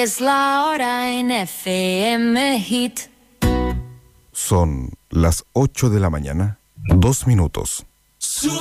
Es la hora en FM Hit. Son las 8 de la mañana, 2 minutos.